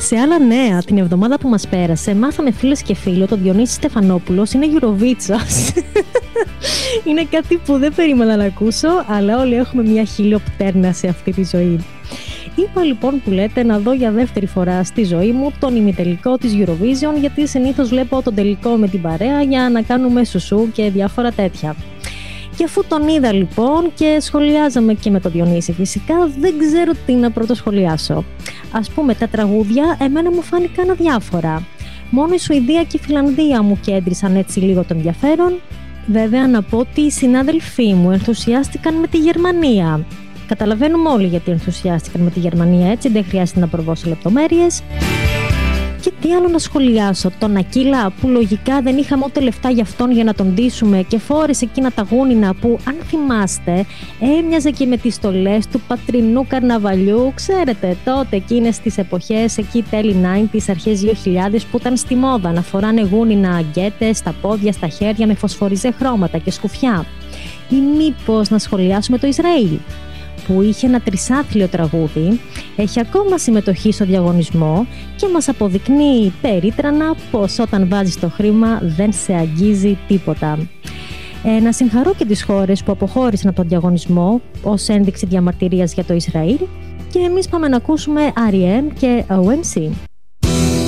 Σε άλλα νέα, την εβδομάδα που μας πέρασε, μάθαμε φίλες και φίλοι ότι ο Διονύσης Στεφανόπουλος είναι Γιουροβίτσας. Είναι κάτι που δεν περίμενα να ακούσω, αλλά όλοι έχουμε μια χιλιοπτέρνα σε αυτή τη ζωή. Είπα λοιπόν που λέτε να δω για δεύτερη φορά στη ζωή μου τον ημιτελικό της Eurovision, γιατί συνήθως βλέπω τον τελικό με την παρέα για να κάνουμε σουσού και διάφορα τέτοια. Και αφού τον είδα λοιπόν και σχολιάζαμε και με τον Διονύση φυσικά, δεν ξέρω τι να πρωτοσχολιάσω. Ας πούμε, τα τραγούδια εμένα μου φάνηκαν αδιάφορα. Μόνο η Σουηδία και η Φιλανδία μου κέντρισαν έτσι λίγο το ενδιαφέρον. Βέβαια να πω ότι οι συνάδελφοί μου ενθουσιάστηκαν με τη Γερμανία. Καταλαβαίνουμε όλοι γιατί ενθουσιάστηκαν με τη Γερμανία, έτσι δεν χρειάζεται να προβώ σε λεπτομέρειες. Και τι άλλο να σχολιάσω, τον Ακύλα που λογικά δεν είχαμε ούτε λεφτά για αυτόν για να τον ντύσουμε και φόρεσε εκείνα τα γούνινα που, αν θυμάστε, έμοιαζε και με τις στολές του πατρινού καρναβαλιού. Ξέρετε, τότε εκείνες τις εποχές, εκεί τέλη 90s, αρχές 2000, που ήταν στη μόδα να φοράνε γούνινα αγκέτες στα πόδια, στα χέρια με φωσφοριζέ χρώματα και σκουφιά. Ή μήπως να σχολιάσουμε το Ισραήλ, που είχε ένα τρισάθλιο τραγούδι, έχει ακόμα συμμετοχή στο διαγωνισμό και μας αποδεικνύει περίτρανα πως όταν βάζεις το χρήμα δεν σε αγγίζει τίποτα. Να συγχαρώ και τις χώρες που αποχώρησαν από τον διαγωνισμό ως ένδειξη διαμαρτυρίας για το Ισραήλ και εμείς πάμε να ακούσουμε R.E.M. και OMC.